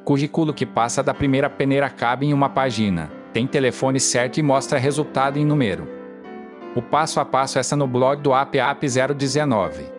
Currículo que passa da primeira peneira cabe em uma página, tem telefone certo e mostra resultado em número. O passo a passo está no blog do APAP 019.